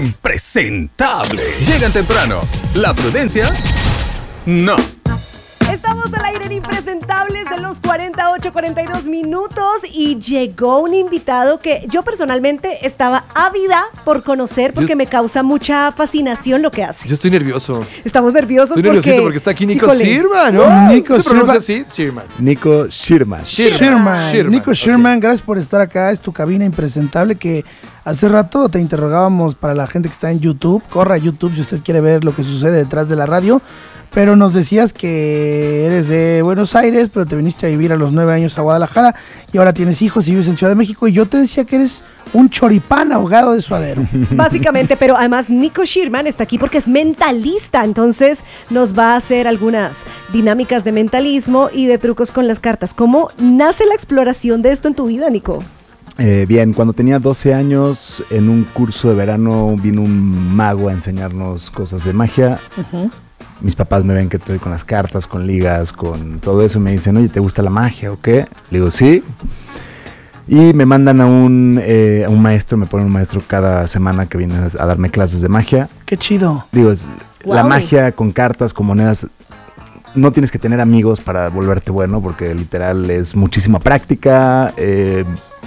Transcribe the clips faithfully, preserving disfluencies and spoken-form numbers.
impresentable. Llegan temprano. La prudencia, no. Estamos al aire en Impresentables de los cuarenta y ocho, cuarenta y dos minutos y llegó un invitado que yo personalmente estaba ávida por conocer porque yo, me causa mucha fascinación lo que hace. Yo estoy nervioso. Estamos nerviosos estoy porque... nerviosito porque está aquí Nico híjole. Sherman, ¿no? Uh, Nico ¿Se pronuncia así? Sherman. Nico Sherman. Sherman. Sherman. Nico Sherman, okay. Gracias por estar acá. Es tu cabina impresentable que hace rato te interrogábamos para la gente que está en YouTube. Corra a YouTube si usted quiere ver lo que sucede detrás de la radio. Pero nos decías que eres de Buenos Aires, pero te viniste a vivir a los nueve años a Guadalajara y ahora tienes hijos y vives en Ciudad de México. Y yo te decía que eres un choripán ahogado de suadero. Básicamente, pero además Nico Sherman está aquí porque es mentalista. Entonces nos va a hacer algunas dinámicas de mentalismo y de trucos con las cartas. ¿Cómo nace la exploración de esto en tu vida, Nico? Eh, bien, cuando tenía doce años, en un curso de verano vino un mago a enseñarnos cosas de magia. Uh-huh. Mis papás me ven que estoy con las cartas, con ligas, con todo eso. Me dicen, oye, ¿te gusta la magia o qué? Le digo, sí. Y me mandan a un, eh, a un maestro, me ponen un maestro cada semana que viene a darme clases de magia. ¡Qué chido! Digo, es, wow. La magia con cartas, con monedas, no tienes que tener amigos para volverte bueno, porque literal es muchísima práctica. Eh,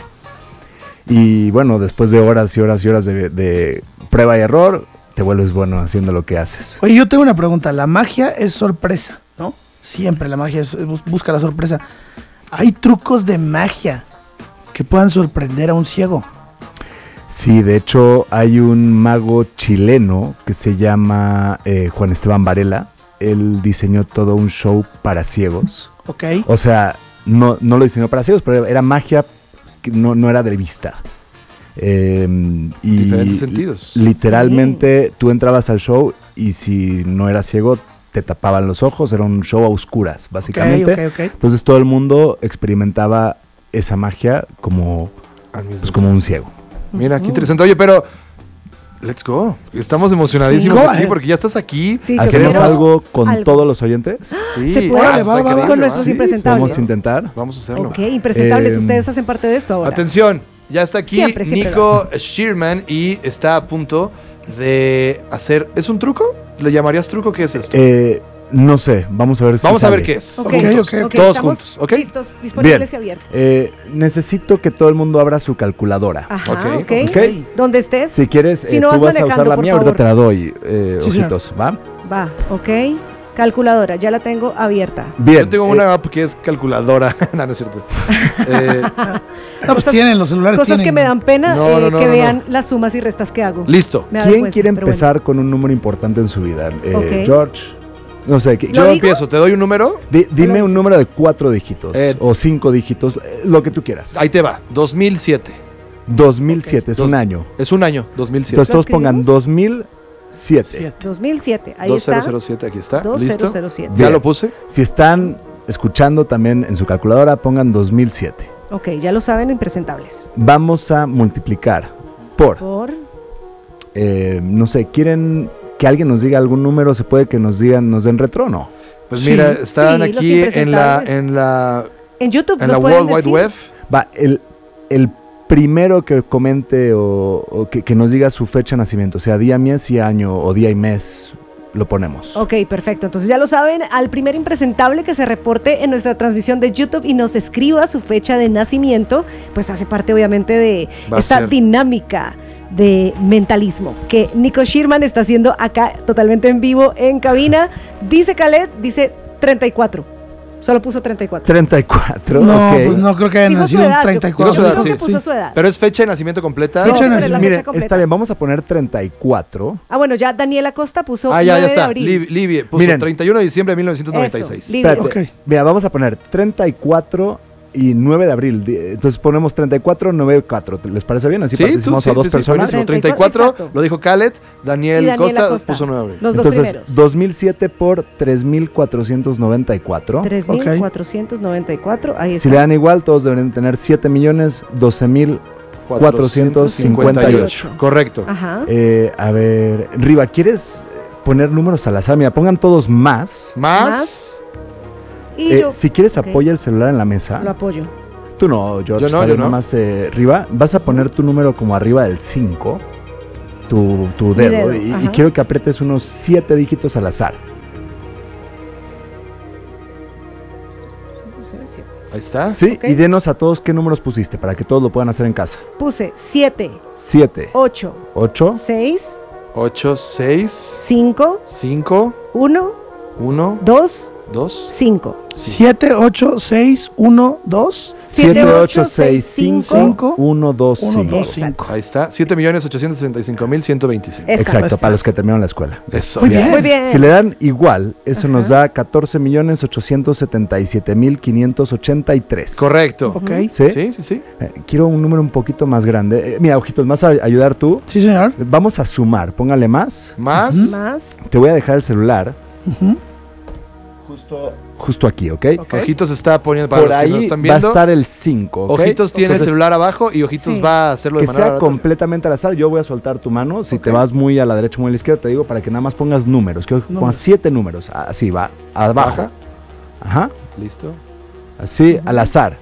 y bueno, después de horas y horas y horas de, de prueba y error, te vuelves bueno haciendo lo que haces. Oye, yo tengo una pregunta. La magia es sorpresa, ¿no? Siempre la magia es, busca la sorpresa. ¿Hay trucos de magia que puedan sorprender a un ciego? Sí, de hecho hay un mago chileno que se llama eh, Juan Esteban Varela. Él diseñó todo un show para ciegos. Ok. O sea, no, no lo diseñó para ciegos, pero era magia que no, no era de vista. Eh, y diferentes sentidos. Literalmente sí. Tú entrabas al show y si no eras ciego te tapaban los ojos, era un show a oscuras básicamente. Okay, okay, okay. Entonces todo el mundo experimentaba esa magia como, pues, como un ciego. Mira, qué interesante. Oye, pero let's go. Estamos emocionadísimos sí, aquí eh. porque ya estás aquí. Sí, ¿hacemos algo con algo. Todos los oyentes? Sí. ¿Se puede? Ah, va, va, va, con nuestros sí, impresentables. Vamos a intentar. Vamos a hacerlo. Ok, impresentables. Eh, ustedes hacen parte de esto ahora. Atención. Ya está aquí siempre, siempre Nico Sherman y está a punto de hacer... ¿Es un truco? ¿Le llamarías truco? ¿Qué es esto? Eh, no sé, vamos a ver si Vamos sale. a ver qué es. Okay. Juntos. Okay, okay. Todos Estamos juntos, ¿ok? Listos, disponibles y abiertos. Eh, necesito que todo el mundo abra su calculadora. Ajá, ok. okay. okay. ¿Dónde estés? Si quieres, si eh, no tú vas, vas a usar la mía, ahorita te la doy, eh, sí, ojitos, sí. ¿va? Va, ok. Calculadora, ya la tengo abierta. Bien. Yo tengo eh, una app que es calculadora. no, no es cierto. eh, no, pues cosas, tienen, los celulares Cosas tienen. que me dan pena no, eh, no, no, que no, vean no. las sumas y restas que hago. Listo. ¿Quién quiere empezar bueno. con un número importante en su vida? Eh, okay. George. No sé. Yo digo? empiezo. ¿Te doy un número? D- dime un número de cuatro dígitos. Eh, o cinco dígitos. Eh, lo que tú quieras. Ahí te va. dos mil siete. dos mil siete. Okay. Es Dos, un año. Es un año. dos mil siete. Entonces todos pongan dos mil siete. dos mil siete. Ahí dos mil siete, está. aquí está. dos mil siete. ¿Listo? ¿Ya lo puse? Si están escuchando también en su calculadora, pongan dos mil siete. Ok, ya lo saben, impresentables. Vamos a multiplicar por... Por... Eh, no sé, ¿quieren que alguien nos diga algún número? ¿Se puede que nos digan, nos den retro o no? Pues sí, mira, están sí, aquí en la, en la... En YouTube en nos la pueden World Wide decir. Web. Va, el... el primero que comente o, o que, que nos diga su fecha de nacimiento, o sea, día, mes y año, o día y mes, lo ponemos. Ok, perfecto. Entonces ya lo saben, al primer impresentable que se reporte en nuestra transmisión de YouTube y nos escriba su fecha de nacimiento, pues hace parte obviamente de Va esta dinámica de mentalismo que Nico Sherman está haciendo acá totalmente en vivo en cabina. Dice Khaled, dice treinta y cuatro. Solo puso treinta y cuatro. treinta y cuatro, no, okay. Pues no creo que haya dijo nacido en edad, treinta y cuatro. Dijo su edad, sí. sí. Puso su edad. Pero es fecha de nacimiento completa. Fecha de no, nacimiento. Mire, está bien, vamos a poner treinta y cuatro. Ah, bueno, ya Daniela Costa puso Ah, ya, ya nueve está. de abril. Lib- Libie puso Miren, treinta y uno de diciembre de mil novecientos noventa y seis. Eso, Libie. Espérate, Okay. mira, vamos a poner treinta y cuatro y nueve de abril. Entonces ponemos treinta y cuatro, nueve y cuatro. ¿Les parece bien? Así Sí, participamos tú, sí, a dos sí, sí, personas. buenísimo. treinta y cuatro, Exacto. lo dijo Khaled, Daniel Y Daniela Costa, Costa. puso nueve de abril. Los dos Entonces, primeros. dos mil siete por tres mil cuatrocientos noventa y cuatro. tres mil cuatrocientos noventa y cuatro, ahí está. Si le dan igual, todos deberían tener siete millones doce mil cuatrocientos cincuenta y ocho. Correcto. Ajá. Eh, a ver, Riva, ¿quieres poner números al azar? Mira, pongan todos más. Más. Más. Y Eh, yo, si quieres, ok, apoya el celular en la mesa. lo apoyo. Tú no, George. Yo no, está yo bien, no. Nomás, eh, Riva, vas a poner tu número como arriba del cinco. tu, tu dedo, dedo, y, y ajá. quiero que aprietes unos siete dígitos al azar. Ahí está. Sí, Ok. y denos a todos qué números pusiste para que todos lo puedan hacer en casa. Puse siete, siete, ocho, ocho, seis, ocho, seis, cinco, cinco, uno, uno, dos, dos. cinco. siete, ocho, seis, uno, dos. siete, ocho, seis, cinco, cinco, uno, dos, uno, cinco. dos, cinco. Ahí está. siete millones ochocientos sesenta y cinco mil ciento veinticinco. Exacto. Exacto, para los que terminaron la escuela. Eso. Muy bien. Muy bien. Si le dan igual, eso nos da catorce millones ochocientos setenta y siete mil quinientos ochenta y tres. Correcto. Ok. ¿Sí? Sí, sí, sí. Eh, quiero un número un poquito más grande. Eh, mira, ojitos, ¿más a ayudar tú? Sí, señor. Vamos a sumar, póngale más. Más. Más. Te voy a dejar el celular Ujú. justo, justo aquí, ¿ok? Ok. Ojitos está poniendo para Por los que ahí no están va a viendo. estar el cinco, ¿ok? Ojitos tiene Entonces, el celular abajo y Ojitos Sí. va a hacerlo de que manera sea aleatoria. completamente al azar. Yo voy a soltar tu mano. Si te Ok. vas muy a la derecha o muy a la izquierda, te digo para que nada más pongas números. Quiero que pongas Números. siete números. Así va, abajo. Baja. Ajá. Listo. Así, al azar.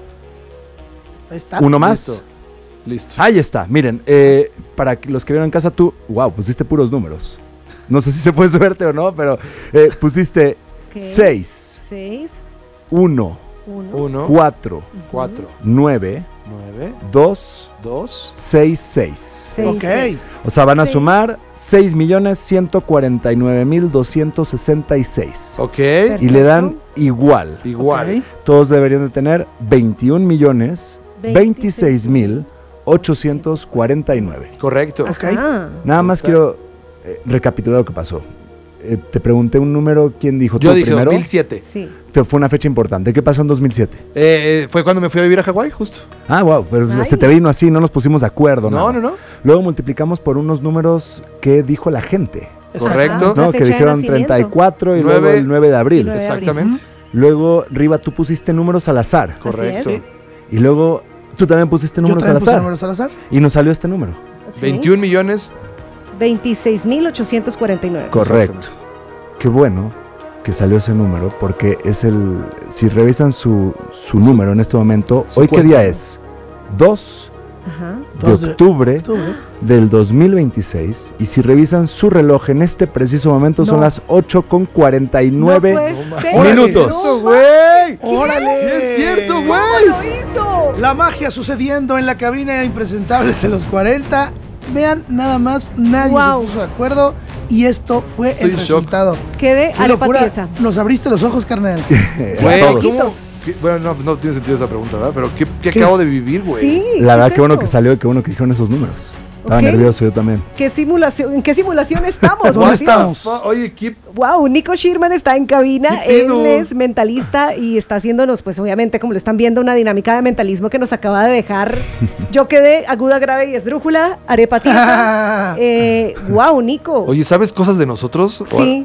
Ahí está. Uno más. Listo. Listo. Ahí está. Miren, eh, para que los que vieron en casa, tú, wow, pusiste puros números. No sé si se fue suerte o no, pero eh, pusiste Ok. seis, Seis, uno, uno, Uno, cuatro, cuatro, nueve, nueve, dos, dos. seis, seis. seis. Ok. seis. O sea, van a Seis. sumar seis millones ciento cuarenta y nueve mil doscientos sesenta y seis. Ok. Y le dan igual. Igual. Ok. Todos deberían de tener veintiún millones veintiséis mil ochocientos cuarenta y nueve. Correcto. Ok. Ah, Nada más Está. quiero eh, recapitular lo que pasó. Eh, te pregunté un número, ¿quién dijo? Yo ¿Tú dije primero? dos mil siete. sí. Te- fue una fecha importante. ¿Qué pasó en dos mil siete? Eh, eh, fue cuando me fui a vivir a Hawái, justo. Ah, wow, pero Ay. se te vino así, no nos pusimos de acuerdo. No, nada. no, no. Luego multiplicamos por unos números que dijo la gente, Correcto. Ajá. La ¿no? Que fecha de dijeron nacimiento. treinta y cuatro y Nueve. luego el nueve de abril. Y nueve de abril. Exactamente. Luego, Riva, tú pusiste números al azar. Correcto. es. Y luego, tú también pusiste Yo números al también puse azar. números al azar. Y nos salió este número. Sí. veintiún millones. veintiséis mil ochocientos cuarenta y nueve. Correcto. Exactamente. Qué bueno que salió ese número, porque es el. Si revisan su, su número en este momento, su ¿hoy qué cuenta. día es? dos Ajá. de Dos de octubre Octubre. del dos mil veintiséis. Y si revisan su reloj en este preciso momento, son No. las ocho con cuarenta y nueve No puede No ser. más. minutos. No güey! ¡Órale! ¡Sí es cierto, güey! ¿Cómo lo hizo? La magia sucediendo en la cabina de Impresentables de los cuarenta. Vean, nada más, nadie Wow. se puso de acuerdo y esto fue Estoy el en shock. resultado. Quede ¡Qué arepa locura! tiesa. Nos abriste los ojos, carnal. Güey, A todos. ¿cómo? ¿Qué? Bueno, no, no tiene sentido esa pregunta, ¿verdad? Pero ¿qué, qué ¿Qué? acabo de vivir, güey? Sí. La verdad, ¿qué qué es bueno esto? que salió y qué bueno que dijeron esos números. Estaba Ok. nervioso yo también. ¿Qué simulación, ¿En qué simulación estamos? ¿Dónde por Dios? estamos? Oye, ¿qué? Wow, Nico Schirman está en cabina, ¿Qué él pedo? es mentalista y está haciéndonos, pues obviamente, como lo están viendo, una dinámica de mentalismo que nos acaba de dejar. Yo quedé aguda, grave y esdrújula, arepa tiesa. eh, wow, Nico. Oye, ¿sabes cosas de nosotros? Sí,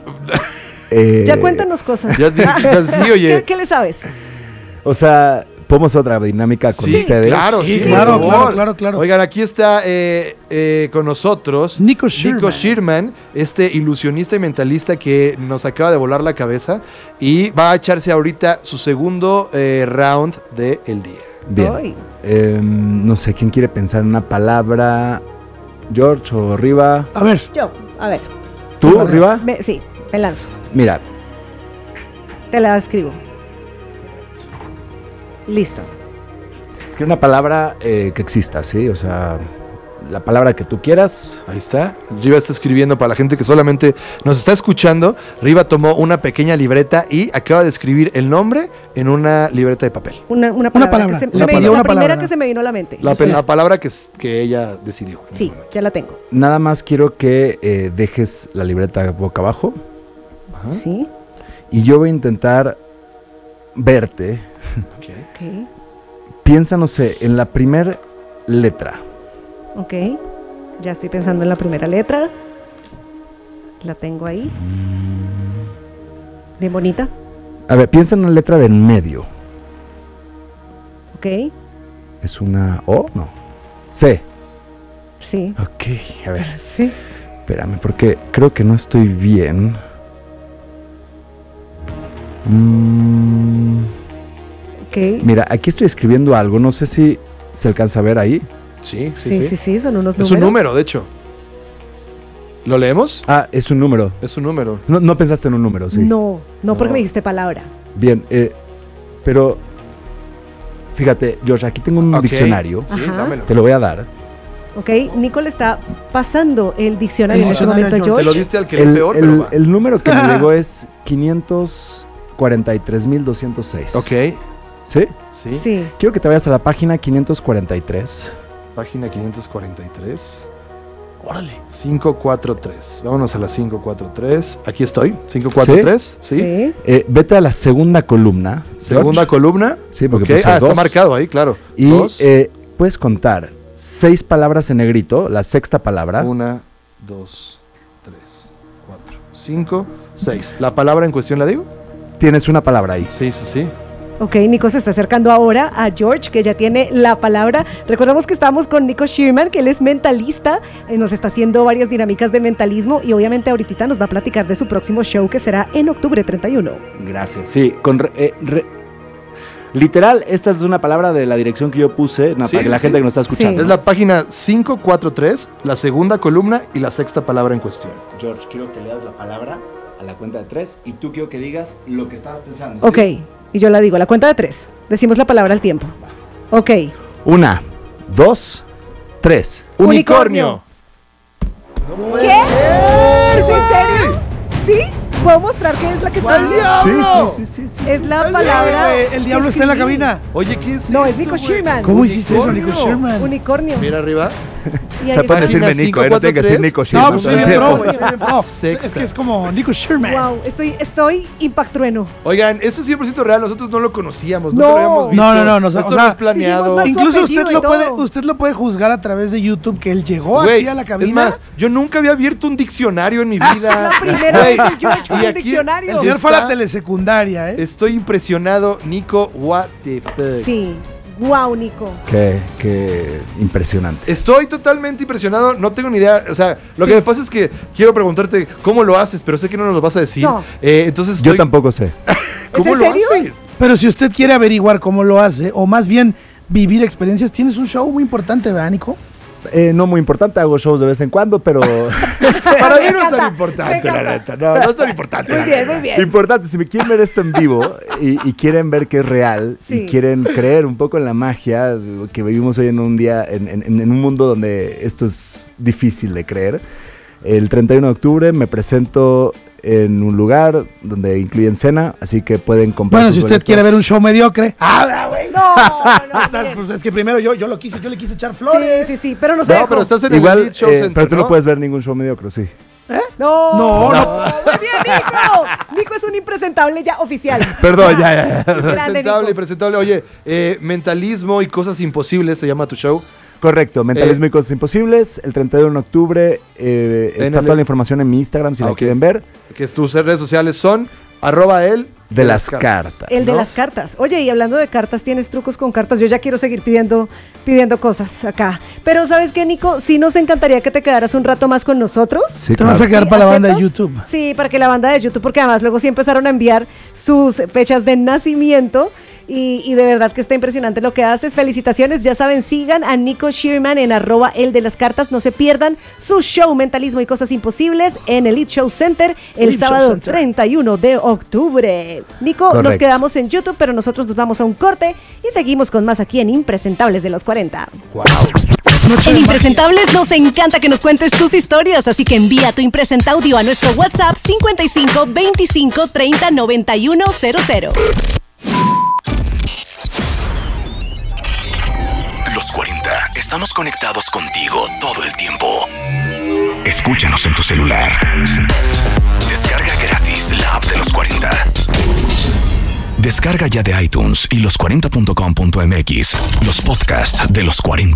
Eh, ya cuéntanos cosas. Ya di- o sea, sí, oye. ¿Qué, qué le sabes? O sea, podemos otra dinámica con Sí, ustedes. claro, sí, Sí, por claro, favor. claro, claro, claro. Oigan, aquí está eh, eh, con nosotros Nico Schirman. Nico Schirman, este ilusionista y mentalista que nos acaba de volar la cabeza y va a echarse ahorita su segundo eh, round del día. Bien. Ay. Eh, no sé, ¿quién quiere pensar en una palabra? ¿George o Riva? A ver, Yo, a ver, ¿Tú, Vale. Riva? me- sí, me lanzo, Mira, te la escribo. Listo. es que una palabra eh, que exista, ¿sí? O sea, la palabra que tú quieras. Ahí está. Riva está escribiendo para la gente que solamente nos está escuchando. Riva tomó una pequeña libreta y acaba de escribir el nombre en una libreta de papel. Una, una palabra. palabra. que se, La se me pidió vino, una la primera palabra. que se me vino a la mente. La, Sí. la palabra que, s- que ella decidió. en Sí, ese momento. ya la tengo. Nada más quiero que eh, dejes la libreta boca abajo Ajá. Sí, y yo voy a intentar verte. Ok. ok, Piensa, no sé, en la primera letra. ok. Ya estoy pensando en la primera letra. La tengo ahí. Bien bonita. A ver, piensa en una letra de en medio. Ok, ¿Es una O? No. C. sí, Ok, a ver, sí. espérame, porque creo que no estoy bien. Mm, Ok. mira, aquí estoy escribiendo algo, no sé si se alcanza a ver ahí. Sí, sí, Sí, sí. sí, sí, son unos números. Es un número, de hecho. ¿Lo leemos? Ah, es un número. Es un número. No, no pensaste en un número, sí. No, no, porque No. me dijiste palabra. Bien, eh, pero fíjate, Josh, aquí tengo un Ok. diccionario. Sí, Ajá. dámelo. Te lo voy a dar. Ok, Nico le está pasando el diccionario El en este diccionario momento a a George. Se lo George. diste al que El, es peor, el- pero va. el número que me llegó es quinientos cuarenta y tres mil doscientos seis. Ok. ¿Sí? Sí. Sí. Quiero que te vayas a la página quinientos cuarenta y tres. Página quinientos cuarenta y tres. Órale. quinientos cuarenta y tres. Vámonos a la quinientos cuarenta y tres. Aquí estoy. quinientos cuarenta y tres. Sí. Sí. Eh, vete a la segunda columna. Segunda George. columna. Sí, porque Ok. puse Ah, está dos. marcado ahí, claro. Y Dos. eh, puedes contar seis palabras en negrito, la sexta palabra. Una, dos, tres, cuatro, cinco, seis. ¿La palabra en cuestión la digo? Tienes una palabra ahí. Sí, sí, sí. Ok, Nico se está acercando ahora a George, que ya tiene la palabra. Recordamos que estamos con Nico Sherman, que él es mentalista, eh, nos está haciendo varias dinámicas de mentalismo y obviamente ahorita nos va a platicar de su próximo show que será en octubre treinta y uno. Gracias. Sí, con re- eh, re- literal, esta es una palabra de la dirección que yo puse na- Sí, para que la sí. gente que nos está escuchando. Sí. Es la página quinientos cuarenta y tres, la segunda columna y la sexta palabra en cuestión. George, quiero que leas la palabra a la cuenta de tres y tú quiero que digas lo que estabas pensando. Ok, y yo la digo, a la cuenta de tres. Decimos la palabra al tiempo. Ok. Una, dos, tres. Unicornio. ¿Qué? ¿Es en serio? ¿Sí? ¿Puedo mostrar qué es la que está viendo? Sí, sí, sí, sí, sí. Es la palabra. Eh, el diablo que está en la escribí. cabina. Oye, ¿qué es No, esto, es Nico güey? Sherman. ¿Cómo hiciste eso, Nico Unicornio. Sherman? Unicornio. Mira arriba. Y O ahí sea, pueden está. decirme Página Nico, ¿eh? No tienen que decir Nico No, Sherman. pues Sí, soy sí, bien pro, sí. güey, soy bien pro. Sexta. Es que es como Nico Sherman. Wow, estoy, estoy impactrueno. Oigan, esto es cien por ciento real. Nosotros no lo conocíamos. Nunca No. lo habíamos visto. No, no, no, no, o sea, Esto o no sea, es planeado. dijimos más- Incluso su usted apellido y lo puede, todo. usted lo puede juzgar a través de YouTube que él llegó Güey, aquí a la cabina. es más, yo nunca había abierto un diccionario en mi vida. La primera Güey, vez que George con y un aquí diccionario. el señor está- fue a la telesecundaria, ¿eh? Estoy impresionado, Nico. What the fuck. Sí. Wow, Nico. Qué, qué impresionante. Estoy totalmente impresionado, no tengo ni idea, o sea, lo Sí. que me pasa es que quiero preguntarte cómo lo haces, pero sé que no nos lo vas a decir. No. Eh, entonces, Yo estoy- tampoco sé. ¿Cómo en lo serio? haces? Pero si usted quiere averiguar cómo lo hace, o más bien vivir experiencias, tienes un show muy importante, ¿verdad, Nico? Eh, no muy importante, hago shows de vez en cuando, pero Para Me mí no es encanta, tan importante, me la encanta. neta. No, no es tan importante. Muy la bien, neta. muy bien. importante. Si me quieren ver esto en vivo y, y quieren ver que es real Sí. y quieren creer un poco en la magia que vivimos hoy en un día, en, en- en un mundo donde esto es difícil de creer, el treinta y uno de octubre me presento en un lugar donde incluyen cena, así que pueden comprar. Bueno, sus si usted boletos. quiere ver un show mediocre. ¡Ah, güey! No, no, Estás- bien. pues es que primero yo, yo lo quise, yo le quise echar Sí, flores. sí, sí, pero no sé. No, pero estás en el Igual, Elite Show eh, Center, pero tú no ¿no? puedes ver ningún show mediocre, sí. No, No, no. Muy bien, Nico. Nico es un impresentable ya oficial. Perdón, ya, ya, ya. Grande, Presentable, Nico. presentable. Oye, eh, mentalismo y cosas imposibles se llama tu show. Correcto, Mentalismo Eh, y Cosas Imposibles, el treinta y uno de octubre, eh, En está el- toda la información en mi Instagram si Ah, la ok. quieren ver, Que tus redes sociales son arroba el de las cartas. El de ¿no? las cartas. Oye, y hablando de cartas, ¿tienes trucos con cartas? Yo ya quiero seguir pidiendo, pidiendo cosas acá. Pero ¿sabes qué, Nico? Sí nos encantaría que te quedaras un rato más con nosotros. Sí, Te vas a claro. quedar ¿Sí? para la banda de ¿Aceptas? YouTube. Sí, para que la banda de YouTube, porque además luego sí empezaron a enviar sus fechas de nacimiento. Y, y de verdad que está impresionante lo que haces. Felicitaciones. Ya saben, sigan a Nico Sherman en arroba el de las cartas. No se pierdan su show Mentalismo y Cosas Imposibles en el Elite Show Center el Elite Show sábado Center. treinta y uno de octubre. Nico, nos Correcto. quedamos en YouTube, pero nosotros nos vamos a un corte y seguimos con más aquí en Impresentables de los cuarenta. Noche En de Impresentables nos encanta que nos cuentes tus historias, así que envía tu impresenta audio a nuestro WhatsApp cincuenta y cinco veinticinco treinta noventa y uno cero cero. Los cuarenta, estamos conectados contigo todo el tiempo. Escúchanos en tu celular. Descarga gratis la app de Los cuarenta. Descarga ya de iTunes y los cuarenta punto com punto m x los podcasts de Los cuarenta.